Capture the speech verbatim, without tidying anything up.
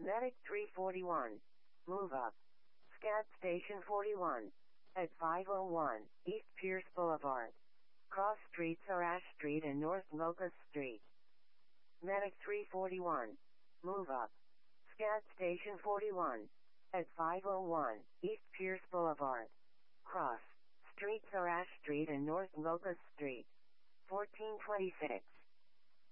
Medic three forty-one. Move up. Scat Station forty-one. At five oh one, East Pierce Boulevard. Cross streets are Ash Street and North Locust Street. Medic three forty-one. Move up. Scat Station forty-one. At five oh one, East Pierce Boulevard. Cross streets are Ash Street and North Locust Street. fourteen twenty-six.